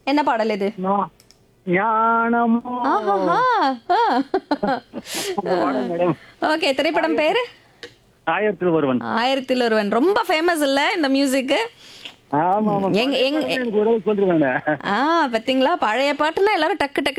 என்ன பாடல் இது? ஞானமோ ஆஹாஹா. அந்த பாடல் மேடம். ஓகே, திரைப்படம் பேரு? ஆயிரத்தில் ஒருவன். ஆயிரத்தில் ஒருவன். ரொம்ப ஃபேமஸ் இல்ல இந்த மியூசிக்? ஆமா ஆமா எங்க எங்க எனக்கு உறவு சொல்றேன். பாத்தீங்களா, பழைய பாட்டுன்னா எல்லாரும் டக்கு டக்கு